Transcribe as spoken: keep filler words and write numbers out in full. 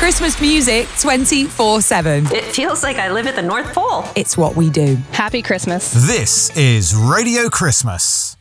Christmas music twenty-four seven. It feels like I live at the North Pole. It's what we do. Happy Christmas. This is Radio Christmas.